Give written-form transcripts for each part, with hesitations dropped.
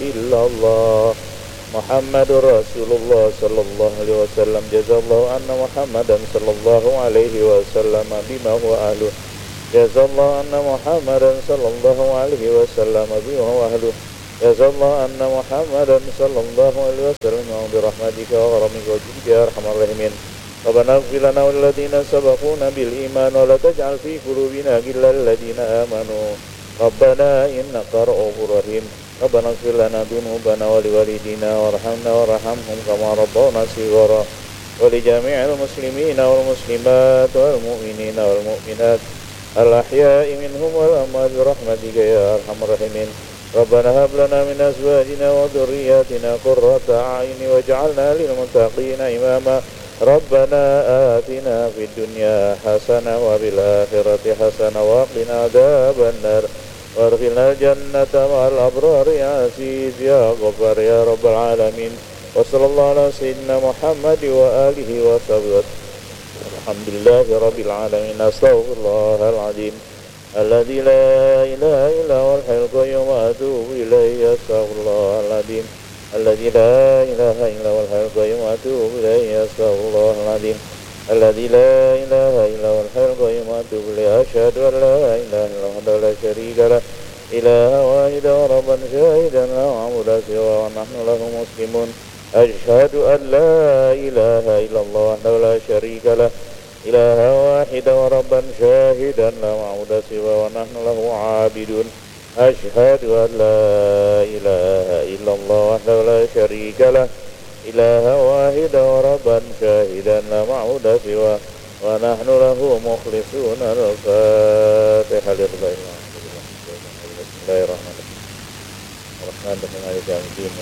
إلا الله محمد رسول الله صلى الله عليه وسلم جزا الله أن محمدا صلى الله عليه وسلم بما هو أهله جزا الله أن محمدا صلى الله عليه وسلم بما هو أهله جزا الله أن محمدا صلى الله عليه وسلم برحمتك وغرمك وجودك يا أرحم الراحمين ربنا اغفر لنا والذين سبقونا بالإيمان ولا تجعل في قلوبنا غلا للذين آمنوا ربنا إنك رؤوف رحيم ربنا اغفر لنا ذنوبنا ولوالدينا وارحمنا وارحمهم كما ربونا صغارا ولجميع المسلمين والمسلمات والمؤمنين والمؤمنات الأحياء منهم والأموات برحمتك يا أرحم الراحمين ربنا هب لنا من أزواجنا وذرياتنا قرة أعين واجعلنا للمتقين إماما ربنا آتنا في الدنيا حسنة وفي الآخرة حسنة وقنا عذاب النار وادخلنا الجنة مع الأبرار يا عزيز يا غفار يا رب العالمين وصلى الله على سيدنا محمد وآله وصحبه الحمد لله رب العالمين أستغفر الله العظيم الذي لا إله إلا هو الحي القيوم وأتوب إليه أستغفر الله العظيم الذي لا إله إلا هو الحي القيوم وأتوب إليه أستغفر الله العظيم الذي لا إله إلا هو الحي القيوم وأتوب إليه أشهد أن لا إله إلا الله وحده لا شريك له إله واحد وربا شاهدا لا معبود سواه ونحن له مسلمون أشهد أن لا إله إلا الله وحده لا شريك له إله واحد وربا شاهدا لا معبود سواه ونحن له عابدون أشهد أن لا إله إلا الله وحده لا شريك له إله واحد وربا شاهدا لا معبود سواه ونحن له مخلصون الفاتحة لله بسم الله الرحمن الرحيم مالك يوم الدين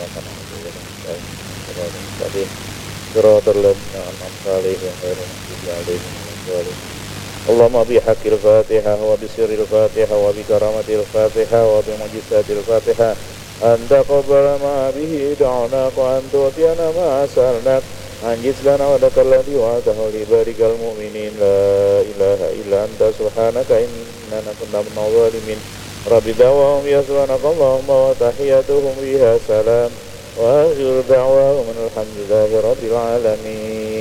صراط الذين أنعمت عليهم غير المغضوب عليهم ولا الضالين اللهم بحق الفاتحة وبسر الفاتحة وبكرامة الفاتحة وبمعجزات الفاتحة أن تقبل ما به دعوناك وأن تؤتينا ما سألناك أنجز لنا ودك الذي وعده لبارك المؤمنين لا إله إلا أنت سبحانك إننا كنا من الظالمين رب دعواهم يسبحانك اللهم وتحياتهم فيها سلام وآخر دعواهم الحمد لله رب العالمين.